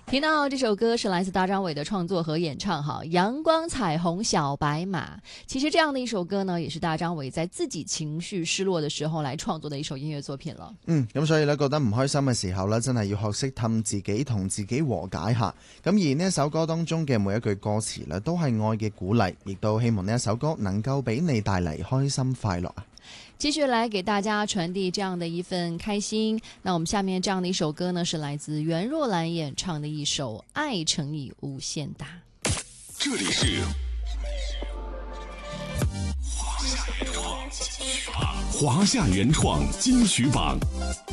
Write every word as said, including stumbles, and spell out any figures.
听到这首歌是来自大张伟的创作和演唱哈，阳光彩虹小白馬。其實這樣的一首歌呢，也是大張偉在自己情緒失落的時候來創作的一首音樂作品了。 嗯，咁所以咧覺得唔開心嘅時候咧，真係要學識氹自己，同自己和解下。咁而呢一首歌當中嘅每一句歌詞咧，都係愛嘅鼓勵，亦都希望呢一首歌能夠俾你帶嚟開心快樂啊！ 繼續來給大家傳遞這樣的一份開心。那我們下面這樣的一首歌呢，是來自袁若蘭演唱的一首《愛乘以無限大》。 這裡是華夏原創金曲榜，華夏原創金曲榜。